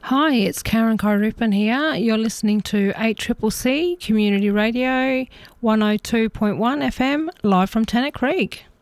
Hi, it's Karen Kyrupin here. You're listening to 8CCC Community Radio 102.1 FM, live from Tennant Creek.